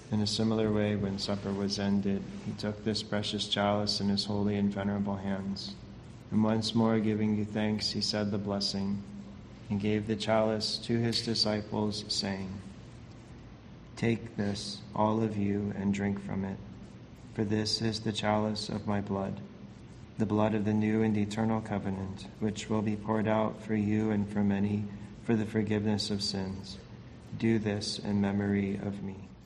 In a similar way, when supper was ended, he took this precious chalice in his holy and venerable hands, and once more giving you thanks, he said the blessing, and gave the chalice to his disciples, saying, "Take this, all of you, and drink from it, for this is the chalice of my blood, the blood of the new and eternal covenant, which will be poured out for you and for many for the forgiveness of sins. Do this in memory of me."